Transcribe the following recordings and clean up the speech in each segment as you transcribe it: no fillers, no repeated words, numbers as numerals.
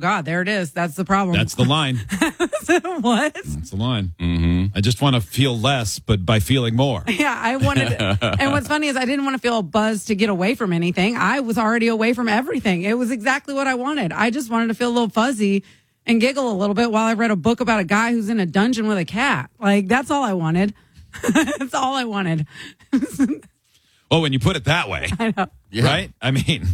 God, there it is. That's the problem. That's the line. What? That's the line. I just want to feel less, but by feeling more. Yeah, I wanted and what's funny is I didn't want to feel buzzed to get away from anything. I was already away from everything. It was exactly what I wanted. I just wanted to feel a little fuzzy and giggle a little bit while I read a book about a guy who's in a dungeon with a cat. Like, that's all I wanted. That's all I wanted. Well, when you put it that way, I know. Yeah. right? I mean,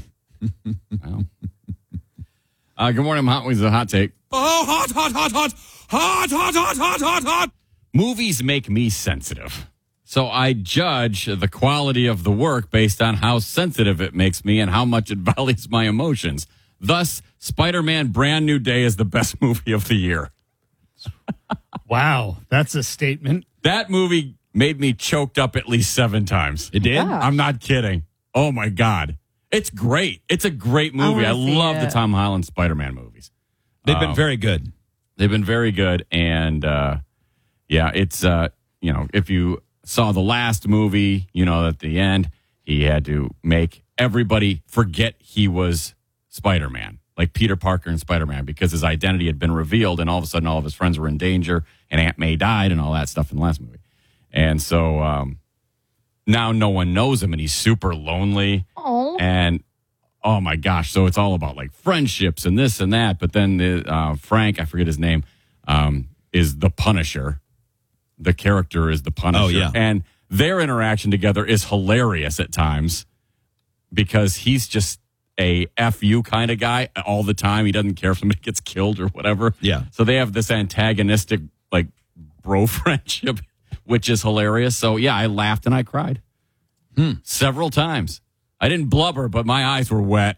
Good morning, Hot Wings, a hot take. oh, hot, hot, hot, hot, hot, hot, hot, hot, hot, hot. Movies make me sensitive. So I judge the quality of the work based on how sensitive it makes me and how much it values my emotions. Thus, Spider-Man Brand New Day is the best movie of the year. Wow, that's a statement. That movie made me choked up at least 7 times. It did? Yeah. I'm not kidding. Oh, my God. It's great. It's a great movie. I wanna see love the it. Tom Holland Spider-Man movies. They've been very good. They've been very good. And, yeah, it's, if you saw the last movie, at the end, he had to make everybody forget he was Spider-Man, like Peter Parker and Spider-Man, because his identity had been revealed, and all of a sudden all of his friends were in danger, and Aunt May died and all that stuff in the last movie. And so now no one knows him, and he's super lonely. Oh. And, oh, my gosh, so it's all about, like, friendships and this and that. But then Frank, I forget his name, is the Punisher. The character is the Punisher. Oh, yeah. And their interaction together is hilarious at times because he's just a F you kind of guy all the time. He doesn't care if somebody gets killed or whatever. Yeah. So they have this antagonistic, like, bro friendship, which is hilarious. So, yeah, I laughed and I cried several times. I didn't blubber, but my eyes were wet.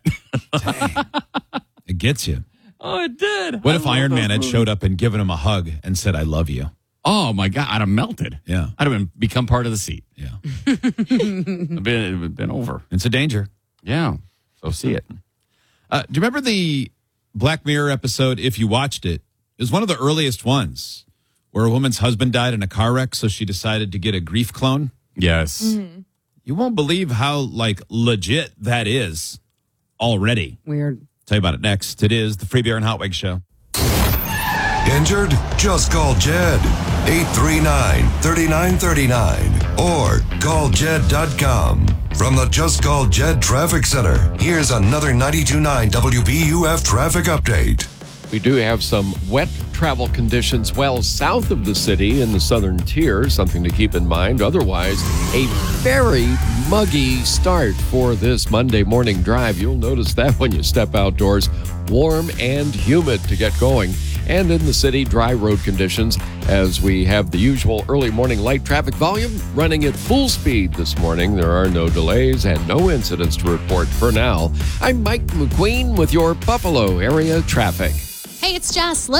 It gets you. Oh, it did. What if Iron Man had showed up and given him a hug and said, I love you? Oh, my God. I'd have melted. Yeah. I'd have become part of the seat. Yeah. It'd been over. It's a danger. Yeah. So see it. Do you remember the Black Mirror episode, if you watched it? It was one of the earliest ones where a woman's husband died in a car wreck, so she decided to get a grief clone. Yes. You won't believe how, legit that is already. Weird. Tell you about it next. It is the Free Beer and Hot Wings Show. Injured? Just call Jed. 839-3939 or call Jed.com. From the Just Call Jed Traffic Center, here's another 92.9 WBUF traffic update. We do have some wet travel conditions well south of the city in the southern tier, something to keep in mind. Otherwise, a very muggy start for this Monday morning drive. You'll notice that when you step outdoors, warm and humid to get going. And in the city, dry road conditions as we have the usual early morning light traffic volume running at full speed this morning. There are no delays and no incidents to report for now. I'm Mike McQueen with your Buffalo area traffic. Hey, it's Jess. Let's